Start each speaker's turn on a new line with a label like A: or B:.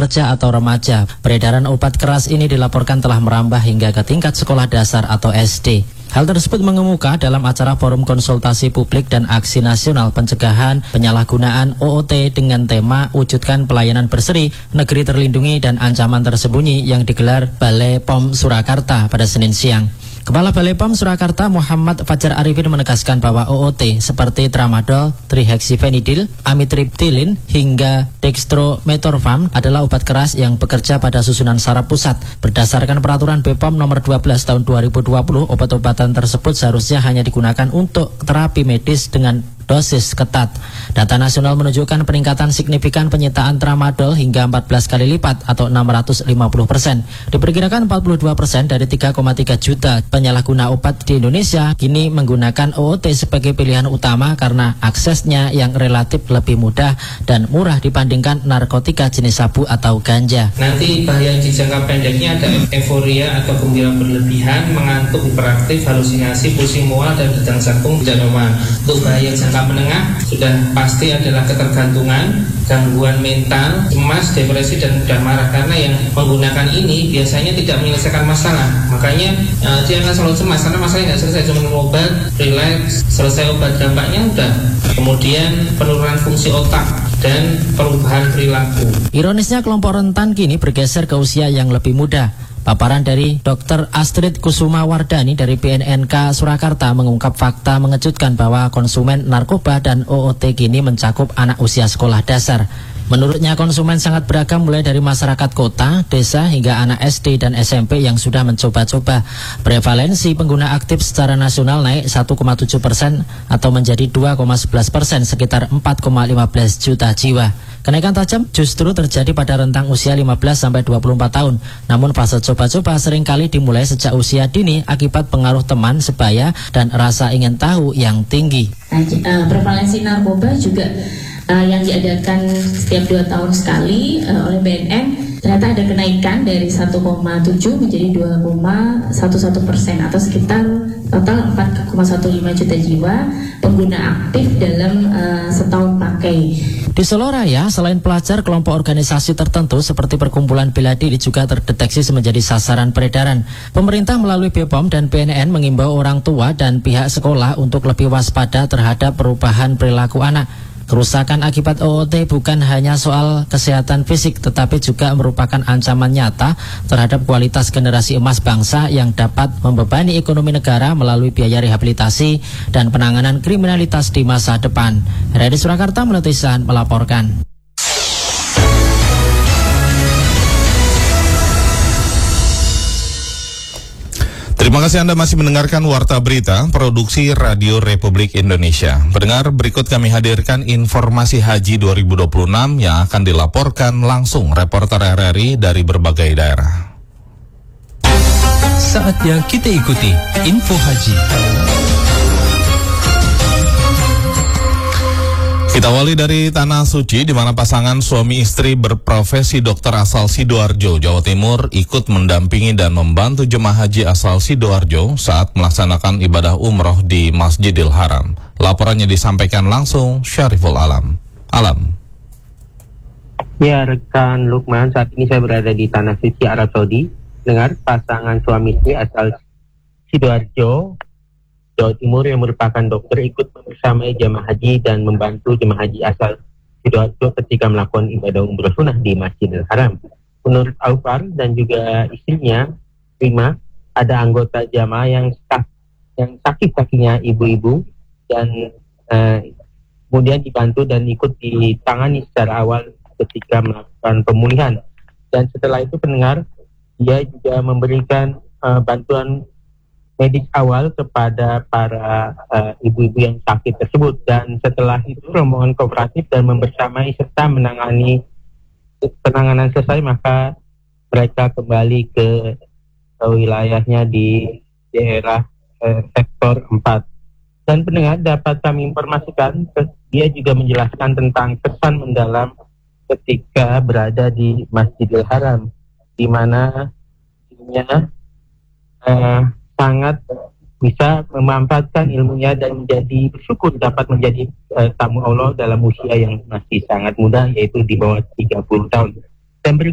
A: pekerja atau remaja. Peredaran obat keras ini dilaporkan telah merambah hingga ke tingkat sekolah dasar atau SD. Hal tersebut mengemuka dalam acara Forum Konsultasi Publik dan Aksi Nasional Pencegahan Penyalahgunaan OOT dengan tema Wujudkan Pelayanan Berseri, Negeri Terlindungi dan Ancaman Tersembunyi yang digelar Balai POM Surakarta pada Senin siang. Kepala Balai POM Surakarta Muhammad Fajar Arifin menegaskan bahwa OOT seperti tramadol, trihexyphenidyl, amitriptylin hingga dextrometorphan adalah obat keras yang bekerja pada susunan saraf pusat. Berdasarkan peraturan BPOM nomor 12 tahun 2020, obat-obatan tersebut seharusnya hanya digunakan untuk terapi medis dengan dosis ketat. Data nasional menunjukkan peningkatan signifikan penyitaan tramadol hingga 14 kali lipat atau 650%. Diperkirakan 42% dari 3,3 juta penyalahguna obat di Indonesia kini menggunakan OOT sebagai pilihan utama karena aksesnya yang relatif lebih mudah dan murah dibandingkan narkotika jenis sabu atau ganja.
B: Nanti bahaya di jangka pendeknya ada euforia atau gembira berlebihan, mengantuk, hiperaktif, halusinasi, pusing mual dan radang jantung tidak normal. Untuk bahaya jangka menengah sudah pasti adalah ketergantungan, gangguan mental, cemas, depresi dan mudah marah karena yang menggunakan ini biasanya tidak menyelesaikan masalah. Makanya dia akan selalu cemas karena masalahnya nggak selesai, cuma minum obat, relax, selesai obat dampaknya udah. Kemudian penurunan fungsi otak dan perubahan perilaku.
A: Ironisnya kelompok rentan kini bergeser ke usia yang lebih muda. Paparan dari Dr. Astrid Kusuma Wardani dari BNNK Surakarta mengungkap fakta mengejutkan bahwa konsumen narkoba dan OOT kini mencakup anak usia sekolah dasar. Menurutnya konsumen sangat beragam mulai dari masyarakat kota, desa hingga anak SD dan SMP yang sudah mencoba-coba. Prevalensi pengguna aktif secara nasional naik 1,7% atau menjadi 2,11%, sekitar 4,15 juta jiwa. Kenaikan tajam justru terjadi pada rentang usia 15-24 tahun. Namun fase coba-coba seringkali dimulai sejak usia dini akibat pengaruh teman sebaya dan rasa ingin tahu yang tinggi.
C: Prevalensi narkoba juga yang diadakan setiap 2 tahun sekali oleh BNN ternyata ada kenaikan dari 1,7 menjadi 2,11% atau sekitar total 4,15 juta jiwa pengguna aktif dalam setahun pakai.
A: Di Solo Raya, selain pelajar, kelompok organisasi tertentu seperti Perkumpulan Bela Diri juga terdeteksi menjadi sasaran peredaran. Pemerintah melalui BPOM dan BNN mengimbau orang tua dan pihak sekolah untuk lebih waspada terhadap perubahan perilaku anak. Kerusakan akibat OOT bukan hanya soal kesehatan fisik, tetapi juga merupakan ancaman nyata terhadap kualitas generasi emas bangsa yang dapat membebani ekonomi negara melalui biaya rehabilitasi dan penanganan kriminalitas di masa depan. Dari Surakarta, Meletisan melaporkan.
D: Terima kasih Anda masih mendengarkan Warta Berita, produksi Radio Republik Indonesia. Pendengar, berikut kami hadirkan informasi haji 2026 yang akan dilaporkan langsung reporter RRI dari berbagai daerah.
E: Saatnya kita ikuti info haji.
D: Kita awali dari Tanah Suci, di mana pasangan suami istri berprofesi dokter asal Sidoarjo, Jawa Timur, ikut mendampingi dan membantu jemaah haji asal Sidoarjo saat melaksanakan ibadah umroh di Masjidil Haram. Laporannya disampaikan langsung Syariful Alam.
F: Ya, rekan Lukman, saat ini saya berada di Tanah Suci, Arab Saudi. Dengar, pasangan suami istri asal Sidoarjo, Jawa Timur yang merupakan dokter ikut membersamai jemaah haji dan membantu jemaah haji asal Sidoarjo ketika melakukan ibadah umroh sunnah di Masjidil Haram. Menurut Aufar dan juga istrinya, Rima, ada anggota jamaah yang sakit kakinya ibu-ibu dan kemudian dibantu dan ikut ditangani secara awal ketika melakukan pemulihan. Dan setelah itu pendengar, dia juga memberikan bantuan medis awal kepada para ibu-ibu yang sakit tersebut, dan setelah itu rombongan kooperatif dan membersamai serta menangani penanganan selesai, maka mereka kembali ke wilayahnya di daerah sektor 4. Dan pendengar, dapat kami informasikan, dia juga menjelaskan tentang kesan mendalam ketika berada di Masjidil Haram, di mana dirinya sangat bisa memanfaatkan ilmunya dan menjadi bersyukur dapat menjadi tamu Allah dalam usia yang masih sangat muda, yaitu di bawah 30 tahun. Dan